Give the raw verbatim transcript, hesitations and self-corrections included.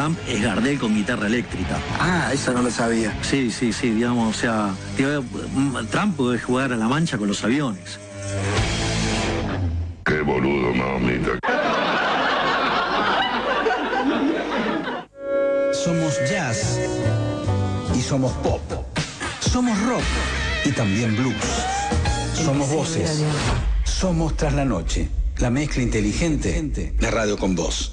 Trump es Gardel con guitarra eléctrica. Ah, eso no lo sabía. Sí, sí, sí, digamos, o sea, Trump puede jugar a la mancha con los aviones. Qué boludo, mamita. Somos jazz y somos pop. Somos rock y también blues. Somos voces. Somos Tras la Noche. La mezcla inteligente de radio con voz.